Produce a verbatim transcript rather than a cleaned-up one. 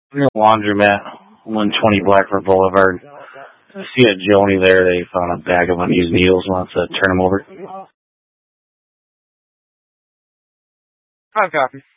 Near laundromat, one twenty Blackford Boulevard. I see a Joni there. They found a bag of unused needles. Wants to turn them over. Five copy.